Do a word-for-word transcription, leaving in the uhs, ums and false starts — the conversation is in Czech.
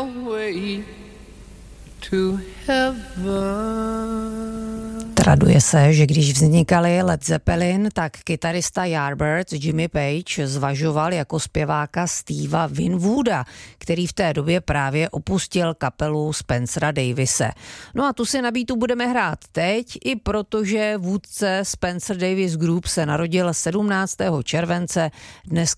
way to heaven. Traduje se, že když vznikali Led Zeppelin, tak kytarista Yardbirds Jimmy Page zvažoval jako zpěváka Stevea Winwooda, který v té době právě opustil kapelu Spencera Davise. No a tu si na beatu budeme hrát teď, i protože vůdce Spencer Davis Group se narodil sedmnáctého července, dnes